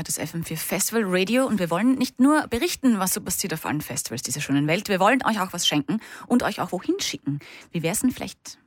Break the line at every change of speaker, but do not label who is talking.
hört das FM4 Festival Radio und wir wollen nicht nur berichten, was so passiert auf allen Festivals dieser schönen Welt, wir wollen euch auch was schenken und euch auch wohin schicken. Wie wär's denn vielleicht